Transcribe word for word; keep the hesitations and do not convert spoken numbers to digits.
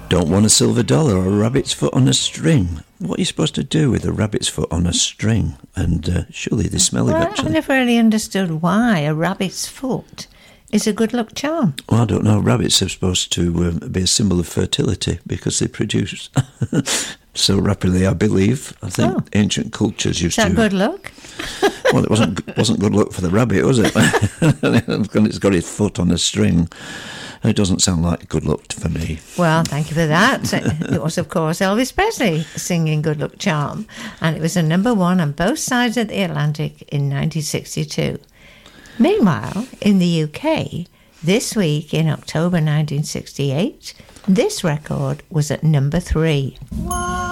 Don't want a silver dollar or a rabbit's foot on a string. What are you supposed to do with a rabbit's foot on a string? And uh, surely they smell well, eventually. I never really understood why a rabbit's foot is a good luck charm. Well, I don't know. Rabbits are supposed to uh, be a symbol of fertility because they produce so rapidly, I believe. I think Oh. ancient cultures used Is that to... good luck? Well, it wasn't wasn't good luck for the rabbit, was it? It's got its foot on a string. It doesn't sound like good luck for me. Well, thank you for that. It was, of course, Elvis Presley singing Good Luck Charm, and it was a number one on both sides of the Atlantic in nineteen sixty-two. Meanwhile, in the U K, this week in October nineteen sixty-eight, this record was at number three.